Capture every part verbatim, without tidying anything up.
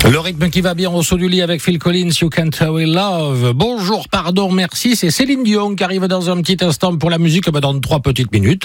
Le rythme qui va bien au saut du lit avec Phil Collins, You Can't Hurry Love. Bonjour, pardon, merci. C'est Céline Dion qui arrive dans un petit instant pour la musique, bah dans trois petites minutes.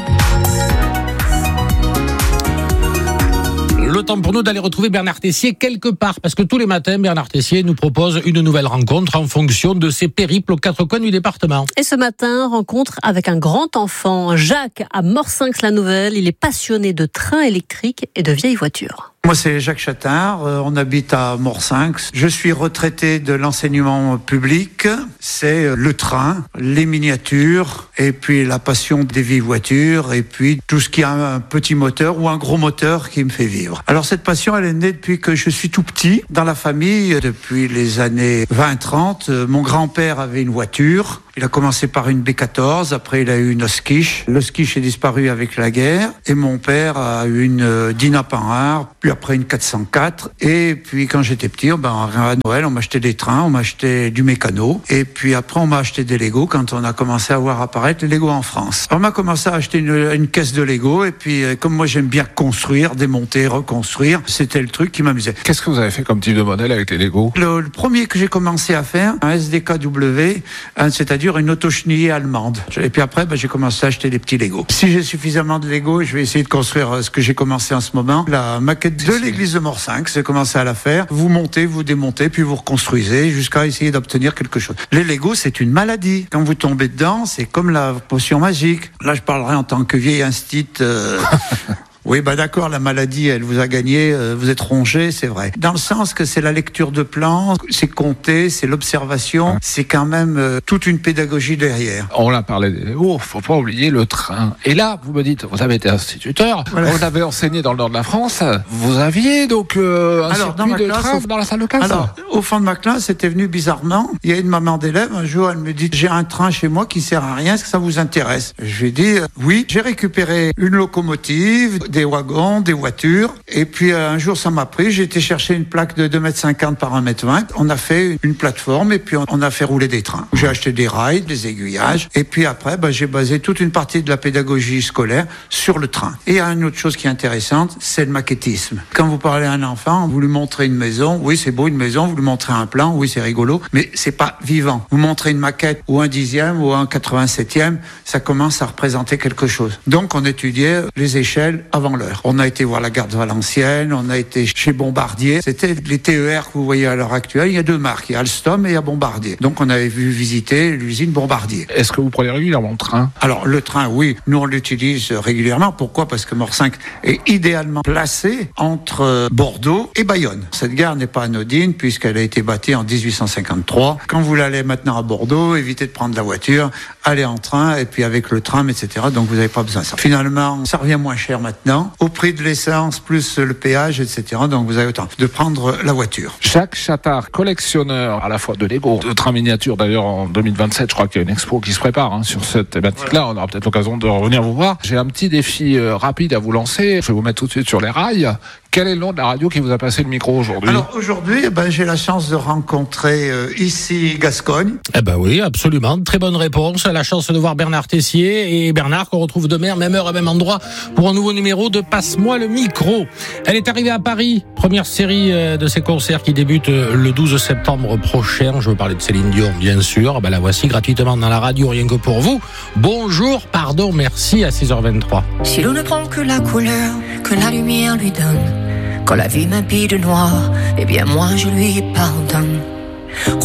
Le temps pour nous d'aller retrouver Bernard Tessier quelque part, parce que tous les matins, Bernard Tessier nous propose une nouvelle rencontre en fonction de ses périples aux quatre coins du département. Et ce matin, rencontre avec un grand enfant, Jacques, à Morsinx-la-Nouvelle. Il est passionné de trains électriques et de vieilles voitures. Moi, c'est Jacques Chattard, on habite à Morsinx. Je suis retraité de l'enseignement public. C'est le train, les miniatures, et puis la passion des vieilles voitures, et puis tout ce qui a un petit moteur ou un gros moteur qui me fait vivre. Alors cette passion, elle est née depuis que je suis tout petit. Dans la famille, depuis les années vingt trente, mon grand-père avait une voiture. Il a commencé par une B quatorze, après il a eu une Oskish. L'Oskish est disparu avec la guerre, et mon père a eu une Dinah Panhard, puis après une quatre cent quatre, et puis quand j'étais petit, ben, à Noël, on m'achetait des trains, on m'achetait du mécano, et puis après on m'a acheté des Lego quand on a commencé à voir apparaître les Lego en France. On m'a commencé à acheter une, une caisse de Lego, et puis comme moi j'aime bien construire, démonter, reconstruire, c'était le truc qui m'amusait. Qu'est-ce que vous avez fait comme type de modèle avec les Lego ? Le, le premier que j'ai commencé à faire, un S D K W, c'est-à-dire une autochenillée allemande. Et puis après, ben, j'ai commencé à acheter des petits Lego. Si j'ai suffisamment de Lego, je vais essayer de construire ce que j'ai commencé en ce moment. La maquette de l'église de Morsinx, j'ai commencé à la faire. Vous montez, vous démontez, puis vous reconstruisez jusqu'à essayer d'obtenir quelque chose. Les Lego, c'est une maladie. Quand vous tombez dedans, c'est comme la potion magique. Là, je parlerai en tant que vieil instit... Euh... Oui, bah d'accord, la maladie, elle vous a gagné, euh, vous êtes rongé, c'est vrai. Dans le sens que c'est la lecture de plans, c'est compter, c'est l'observation, hein. C'est quand même euh, toute une pédagogie derrière. On a parlé des Lego, faut pas oublier le train. Et là, vous me dites, vous avez été instituteur, voilà. Vous avez enseigné dans le nord de la France, vous aviez donc euh, un alors, circuit dans de classe, train au... dans la salle de classe. Alors, au fond de ma classe, c'était venu bizarrement. Il y a une maman d'élève, un jour, elle me dit, j'ai un train chez moi qui sert à rien, est-ce que ça vous intéresse ? Je lui ai dit, euh, oui. J'ai récupéré une locomotive, des wagons, des voitures, et puis euh, un jour ça m'a pris, j'ai été chercher une plaque de deux mètres cinquante par un mètre vingt, on a fait une plateforme et puis on, on a fait rouler des trains. J'ai acheté des rails, des aiguillages, et puis après bah, j'ai basé toute une partie de la pédagogie scolaire sur le train. Et il y a une autre chose qui est intéressante, c'est le maquettisme. Quand vous parlez à un enfant, vous lui montrez une maison, oui c'est beau une maison, vous lui montrez un plan, oui c'est rigolo, mais c'est pas vivant. Vous montrez une maquette ou un dixième ou un quatre-vingt-septième, ça commence à représenter quelque chose. Donc on étudiait les échelles avant l'heure. On a été voir la gare de Valenciennes, on a été chez Bombardier. C'était les T E R que vous voyez à l'heure actuelle. Il y a deux marques, il y a Alstom et il y a Bombardier. Donc on avait vu visiter l'usine Bombardier. Est-ce que vous prenez régulièrement le train ? Alors le train, oui, nous on l'utilise régulièrement. Pourquoi ? Parce que Morsinx est idéalement placé entre Bordeaux et Bayonne. Cette gare n'est pas anodine puisqu'elle a été bâtie en dix-huit cent cinquante-trois. Quand vous allez maintenant à Bordeaux, évitez de prendre la voiture, allez en train et puis avec le tram, et cetera. Donc vous n'avez pas besoin de ça. Finalement, ça revient moins cher maintenant. Au prix de l'essence plus le péage, et cetera. Donc vous avez autant de prendre la voiture. Jacques Chattard, collectionneur à la fois de Lego, de trains miniatures. D'ailleurs, en deux mille vingt-sept, je crois qu'il y a une expo qui se prépare hein, sur cette thématique-là. Voilà. On aura peut-être l'occasion de revenir vous voir. J'ai un petit défi euh, rapide à vous lancer. Je vais vous mettre tout de suite sur les rails. Quel est le nom de la radio qui vous a passé le micro aujourd'hui ? Alors aujourd'hui, eh ben, j'ai la chance de rencontrer euh, ici Gascogne. Eh ben oui, absolument. Très bonne réponse. La chance de voir Bernard Tessier et Bernard qu'on retrouve demain, même heure, à même endroit, pour un nouveau numéro de Passe-moi le micro. Elle est arrivée à Paris. Première série de ses concerts qui débute le douze septembre prochain. Je veux parler de Céline Dion, bien sûr. Ben la voici gratuitement dans la radio, rien que pour vous. Bonjour, pardon, merci à six heures vingt-trois. Si l'on ne prend que la couleur que la lumière lui donne, quand la vie m'habille de noir, eh bien moi je lui pardonne.